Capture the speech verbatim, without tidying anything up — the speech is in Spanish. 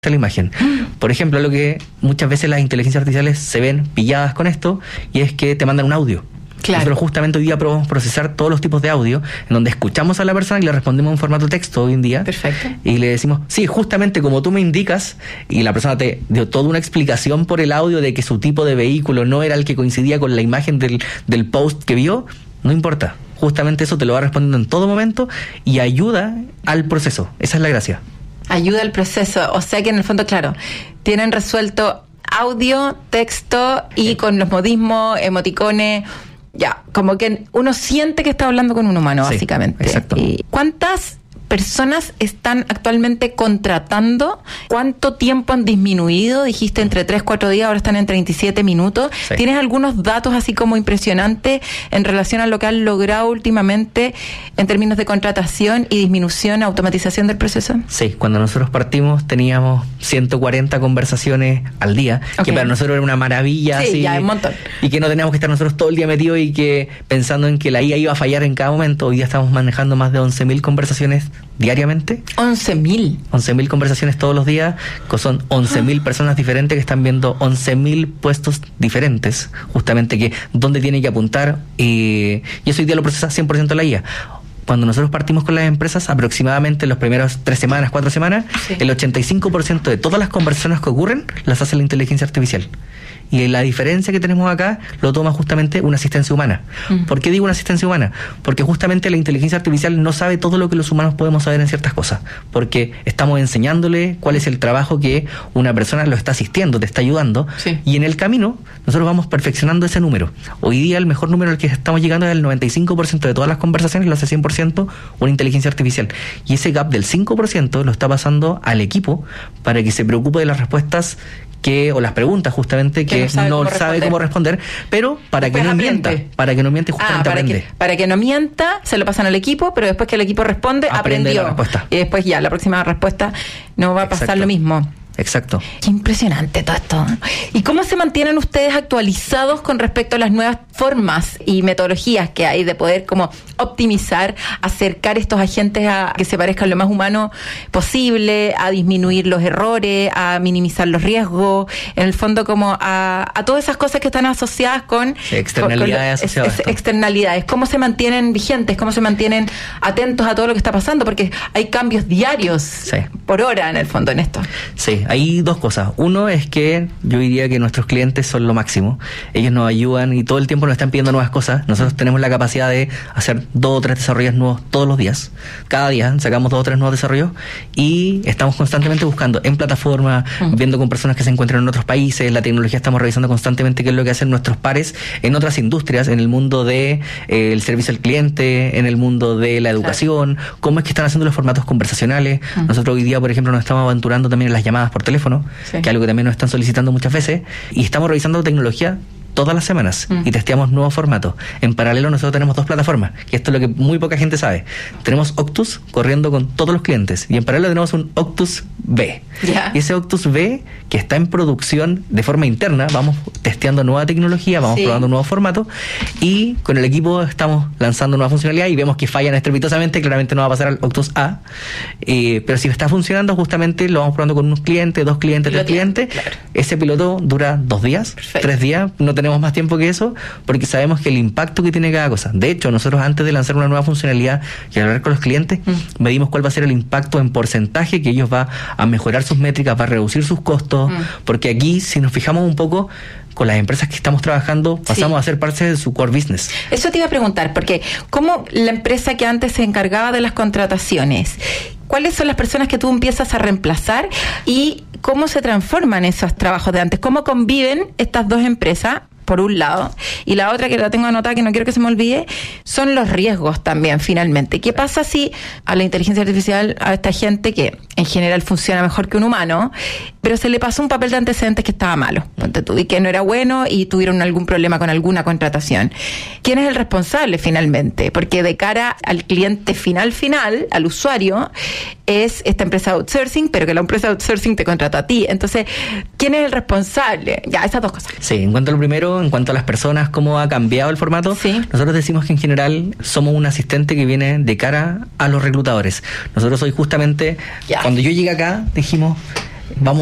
la imagen. Por ejemplo, lo que muchas veces las inteligencias artificiales se ven pilladas con esto, y es que te mandan un audio. Claro. Nosotros justamente hoy día probamos procesar todos los tipos de audio, en donde escuchamos a la persona y le respondemos en formato texto hoy en día. Perfecto. Y le decimos, sí, justamente como tú me indicas, y la persona te dio toda una explicación por el audio de que su tipo de vehículo no era el que coincidía con la imagen del, del post que vio, no importa. Justamente eso te lo va respondiendo en todo momento y ayuda al proceso. Esa es la gracia. Ayuda al proceso. O sea que en el fondo, claro, tienen resuelto audio, texto y sí, con los modismos, emoticones. Ya, como que uno siente que está hablando con un humano, sí, básicamente. Exacto. ¿Y cuántas personas están actualmente contratando? ¿Cuánto tiempo han disminuido? Dijiste entre tres, cuatro días, ahora están en treinta y siete minutos. Sí. ¿Tienes algunos datos así como impresionantes en relación a lo que han logrado últimamente en términos de contratación y disminución, automatización del proceso? Sí, cuando nosotros partimos teníamos ciento cuarenta conversaciones al día, okay, que para nosotros era una maravilla. Sí, así, ya, un montón. Y que no teníamos que estar nosotros todo el día metidos y que pensando en que la I A iba a fallar en cada momento. Hoy día estamos manejando más de once mil conversaciones diariamente. once mil. once mil conversaciones todos los días, que son once mil ah. personas diferentes que están viendo once mil puestos diferentes, justamente que dónde tiene que apuntar, y, y eso hoy día lo procesa cien por ciento la I A. Cuando nosotros partimos con las empresas, aproximadamente en las primeras tres semanas, cuatro semanas, sí, el ochenta y cinco por ciento de todas las conversaciones que ocurren las hace la inteligencia artificial. Y la diferencia que tenemos acá lo toma justamente una asistencia humana. Uh-huh. ¿Por qué digo una asistencia humana? Porque justamente la inteligencia artificial no sabe todo lo que los humanos podemos saber en ciertas cosas. Porque estamos enseñándole cuál es el trabajo que una persona lo está asistiendo, te está ayudando. Sí. Y en el camino nosotros vamos perfeccionando ese número. Hoy día el mejor número al que estamos llegando es el noventa y cinco por ciento de todas las conversaciones lo hace cien por ciento una inteligencia artificial. Y ese gap del cinco por ciento lo está pasando al equipo para que se preocupe de las respuestas que, o las preguntas justamente que, que no sabe, no cómo, sabe responder. cómo responder, pero para después que no aprende. mienta, para que no miente justamente ah, para aprende. Que, para que no mienta, se lo pasan al equipo, pero después que el equipo responde, aprende aprendió. La respuesta. Y después ya, la próxima respuesta no va a pasar Exacto. lo mismo. Exacto. Qué impresionante todo esto. ¿Y cómo se mantienen ustedes actualizados con respecto a las nuevas formas y metodologías que hay de poder como optimizar, acercar estos agentes a que se parezcan lo más humano posible, a disminuir los errores, a minimizar los riesgos, en el fondo como a, a todas esas cosas que están asociadas con... Sí, externalidades con, con, asociadas. Es, externalidades. ¿Cómo se mantienen vigentes? ¿Cómo se mantienen atentos a todo lo que está pasando? Porque hay cambios diarios, sí, por hora en el fondo en esto. Sí. Hay dos cosas. Uno es que yo diría que nuestros clientes son lo máximo. Ellos nos ayudan y todo el tiempo nos están pidiendo nuevas cosas. Nosotros tenemos la capacidad de hacer dos o tres desarrollos nuevos todos los días. Cada día sacamos dos o tres nuevos desarrollos y estamos constantemente buscando en plataforma, uh-huh, viendo con personas que se encuentran en otros países. La tecnología estamos revisando constantemente qué es lo que hacen nuestros pares en otras industrias, en el mundo de eh, el servicio al cliente, en el mundo de la educación, claro, cómo es que están haciendo los formatos conversacionales. Uh-huh. Nosotros hoy día, por ejemplo, nos estamos aventurando también en las llamadas por teléfono, sí, que es algo que también nos están solicitando muchas veces, y estamos revisando tecnología todas las semanas, mm. y testeamos nuevos formatos. En paralelo nosotros tenemos dos plataformas, y esto es lo que muy poca gente sabe. Tenemos Octus corriendo con todos los clientes, y en paralelo tenemos un Octus V. Yeah. Y ese Octus V, que está en producción de forma interna, vamos testeando nueva tecnología, vamos sí. probando nuevos formatos, y con el equipo estamos lanzando nueva funcionalidad y vemos que fallan estrepitosamente. Claramente no va a pasar al Octus A, eh, pero si está funcionando, justamente lo vamos probando con unos clientes, dos clientes, tres clientes. Claro. Ese piloto dura dos días, perfecto, tres días, no tenemos más tiempo que eso, porque sabemos que el impacto que tiene cada cosa. De hecho, nosotros antes de lanzar una nueva funcionalidad y hablar con los clientes, mm. medimos cuál va a ser el impacto en porcentaje que ellos va a mejorar sus métricas, va a reducir sus costos, mm. porque aquí, si nos fijamos un poco, con las empresas que estamos trabajando, pasamos sí. a ser parte de su core business. Eso te iba a preguntar, porque ¿cómo la empresa que antes se encargaba de las contrataciones, cuáles son las personas que tú empiezas a reemplazar y cómo se transforman esos trabajos de antes? ¿Cómo conviven estas dos empresas? Por un lado, y la otra que la tengo anotada, que no quiero que se me olvide, son los riesgos también, finalmente. ¿Qué pasa si a la inteligencia artificial, a esta gente que en general funciona mejor que un humano, pero se le pasó un papel de antecedentes que estaba malo, ponte tú, y que no era bueno y tuvieron algún problema con alguna contratación? ¿Quién es el responsable finalmente? Porque de cara al cliente final final, al usuario, es esta empresa outsourcing, pero que la empresa outsourcing te contrata a ti. Entonces, ¿quién es el responsable? Ya, esas dos cosas. Sí, en cuanto a lo primero, en cuanto a las personas, cómo ha cambiado el formato, sí. nosotros decimos que en general somos un asistente que viene de cara a los reclutadores. Nosotros hoy justamente, yeah. cuando yo llegué acá, dijimos, vamos